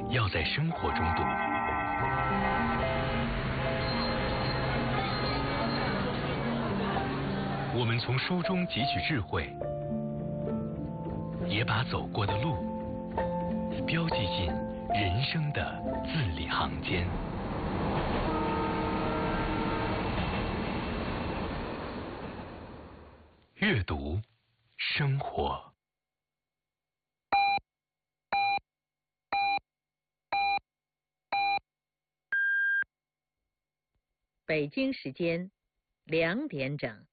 要在生活中读。我们从书中汲取智慧，也把走过的路标记进人生的字里行间。阅读，生活。 北京时间2点整。